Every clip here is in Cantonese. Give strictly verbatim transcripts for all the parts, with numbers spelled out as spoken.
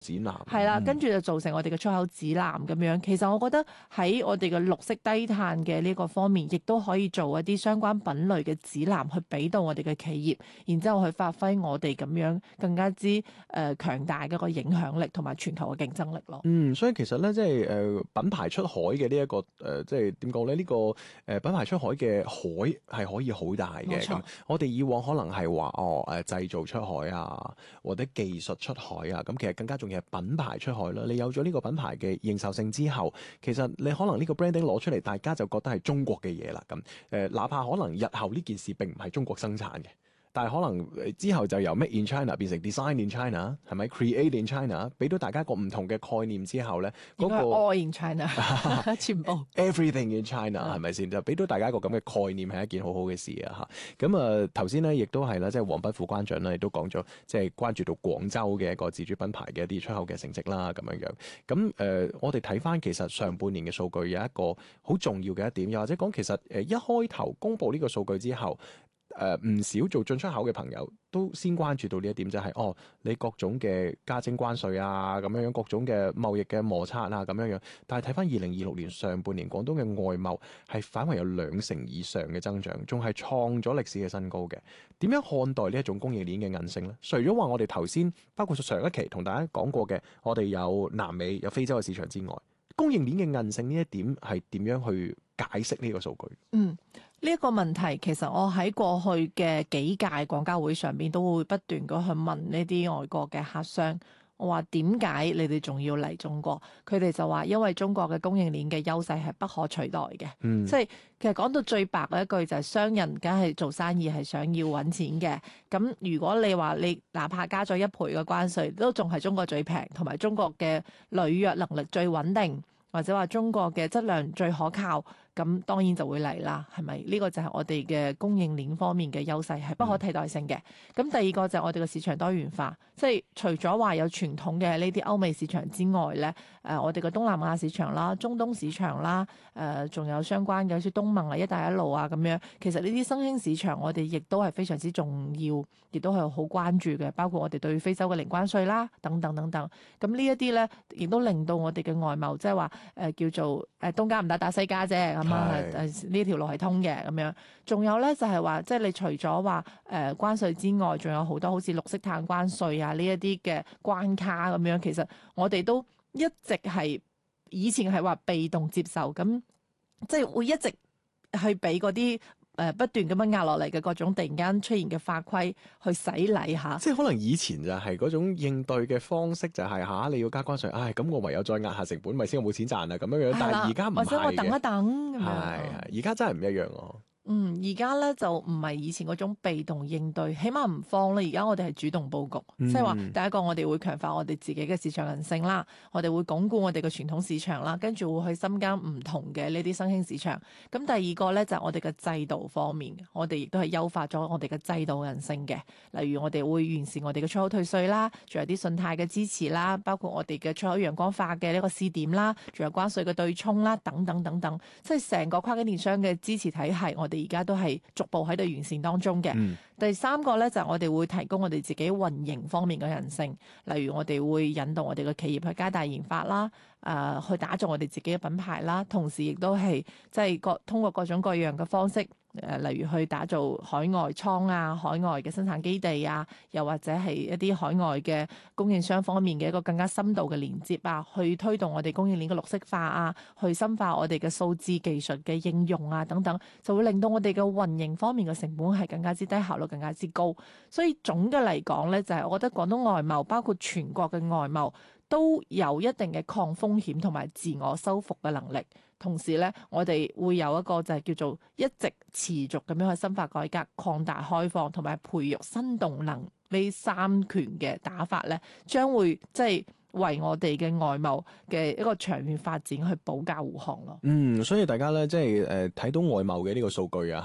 指南係啦， 嗯跟住就造成我哋嘅出口指南咁樣。其實我覺得喺我哋嘅綠色低碳嘅呢個方面，亦都可以做一啲相關品類嘅指南，去俾到我哋嘅企業，然之後去發揮我哋咁樣更加之誒、呃、強大嘅一個影響力同埋全球嘅競爭力咯。 嗯，所以其實咧，即係誒、呃、品牌出海嘅呢一個誒、呃，即係點講咧？呢、這個誒、呃、品牌出海嘅海係可以好大嘅。 冇錯咁我哋以往可能係話哦誒製造出海啊，或者技術出海啊，咁其實更加重要係品牌出海啦。你有咗呢個品牌嘅認受性之後，其實你可能呢個 branding 攞出嚟，大家就覺得係中國嘅嘢啦。咁誒、呃，哪怕可能日後呢件事並唔係中國生產嘅。但係可能之後就由 Made in China 變成 Design in China，係咪 Create in China？俾到大家一個唔同嘅概念之後咧，嗰、那個 All in China， 全部 Everything in China 係咪先？就俾到大家一個咁嘅概念係一件好好嘅事啊！嚇咁啊頭先咧亦都係啦，即係黃斌副關長咧亦都講咗，即係關注到廣州嘅一個自主品牌嘅一啲出口嘅成績啦，咁樣樣。咁誒、呃，我哋睇翻其實上半年嘅數據有一個好重要嘅一點，又或者講其實誒一開頭公布呢個數據之後。誒唔、呃、少做進出口嘅朋友都先關注到呢一點，就係、是、哦，你各種嘅加徵關稅啊，咁樣樣各種嘅貿易嘅摩擦啊，咁樣樣。但係睇翻二零二六年上半年，廣東嘅外貿係反為有兩成以上嘅增長，仲係創咗歷史嘅新高嘅。點樣看待呢一種供應鏈嘅韌性呢？除咗話我哋頭先包括上一期同大家講過嘅，我哋有南美、有非洲嘅市場之外，供應鏈嘅韌性呢一點係點樣去解釋呢個數據？ 嗯。呢一個問題，其實我喺過去嘅幾屆廣交會上邊都會不斷咁去問呢啲外國嘅客商，我話點解你哋仲要嚟中國？佢哋就話因為中國嘅供應鏈嘅優勢係不可取代嘅， 嗯、 即係其實講到最白嘅一句就係商人梗係做生意係想要揾錢嘅。咁如果你話你哪怕加咗一倍嘅關稅，都仲係中國最平，同埋中國嘅履約能力最穩定，或者話中國嘅質量最可靠。咁當然就會嚟啦，係咪？呢個就係我哋嘅供應鏈方面嘅優勢，係不可替代性嘅。咁、嗯、第二個就係我哋嘅市場多元化，即係除咗話有傳統嘅呢啲歐美市場之外咧，誒、呃、我哋嘅東南亞市場啦、中東市場啦，誒、呃、仲有相關嘅好似東盟啊、一帶一路啊咁樣。其實呢啲新興市場，我哋亦都係非常之重要，亦都係好關注嘅。包括我哋對非洲嘅零關稅啦，等等等等。咁呢一啲咧，亦都令到我哋嘅外貿，即係話誒叫做誒東家唔打打西家啫。咁啊，誒呢條路係通嘅咁樣，仲有咧就係話，即係你除咗話誒關稅之外，仲有好多好似綠色碳關稅啊呢一啲嘅關卡咁樣。其實我哋都一直係以前係話被動接受，咁即係會一直去俾嗰啲誒不斷咁樣壓落嚟嘅各種突然間出現嘅法規去洗禮下。 即係可能以前就係嗰種應對嘅方式就係、是、嚇、啊、你要加關稅，唉咁我唯有再壓下成本，咪先我冇錢賺啊咁樣樣。但係而家唔係嘅， 或者我等一等咁樣。 係係，而家真係唔一樣喎。 嗯，而家咧就唔係以前嗰種被動應對，起碼唔慌啦。而家我哋係主動佈局，即係話第一個我哋會強化我哋自己嘅市場韌性啦，我哋會鞏固我哋嘅傳統市場啦，跟住會去深耕唔同嘅呢啲新興市場。咁第二個咧就係、是、我哋嘅制度方面，我哋亦都係優化咗我哋嘅制度韌性嘅。例如我哋會完善我哋嘅出口退稅啦，仲有啲信貸嘅支持啦，包括我哋嘅出口陽光化嘅呢個試點啦，仲有關稅嘅對沖啦，等等等等，即係成個跨境電商嘅支持體系，我哋而家都係逐步喺度完善當中嘅。嗯、第三個咧就係、我哋會提供我哋自己運營方面嘅韌性，例如我哋會引導我哋嘅企業去加大研發啦，誒、呃、去打造我哋自己嘅品牌啦，同時亦都係即係各通過各種各樣嘅方式。誒，例如去打造海外倉啊、海外嘅生產基地啊，又或者係一啲海外嘅供應商方面嘅一個更加深度嘅連接啊，去推動我哋供應鏈嘅綠色化啊，去深化我哋嘅數字技術嘅應用啊等等，就會令到我哋嘅運營方面嘅成本係更加之低，效率更加之高。所以總嘅嚟講咧，就係我覺得廣東外貿包括全國嘅外貿都有一定嘅抗風險同埋自我修復嘅能力。同時咧，我哋會有一個就係叫做一直持續咁樣去深化改革、擴大開放同埋培育新動能呢三權嘅打法咧，將會即係為我哋嘅外貿嘅一個長遠發展去保駕護航咯。 嗯，所以大家咧即係誒睇到外貿嘅呢個數據啊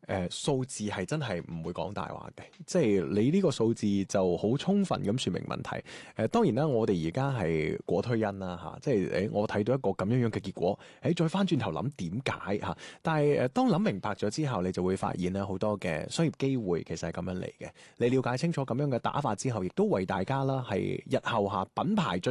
誒數字係真係唔會講大話嘅，即係你呢個數字就好充分咁説明問題。誒、呃、當然啦，我哋而家係果推因啦嚇，即係誒我睇到一個咁樣樣嘅結果，誒再翻轉頭諗點解嚇？但係誒當諗明白咗之後，你就會發現咧好多嘅商業機會其實係咁樣嚟嘅。你了解清楚咁樣嘅打法之後，亦都為大家啦係日後嚇品牌進